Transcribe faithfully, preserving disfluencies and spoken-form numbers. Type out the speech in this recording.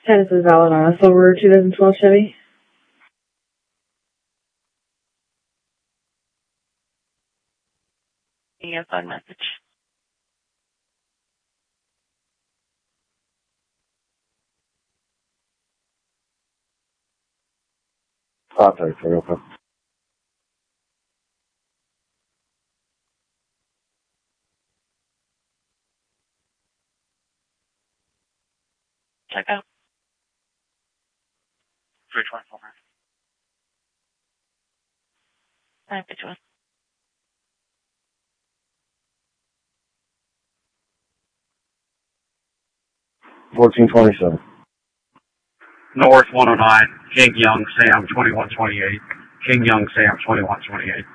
Hi, this is valid on a silver two thousand twelve Chevy. Yeah, phone message. I'll take it real quick. Check out. three twenty-four. nine fifty-one. fourteen twenty-seven. North one oh nine, King Young, Sam twenty-one twenty-eight. King Young, Sam twenty-one twenty-eight.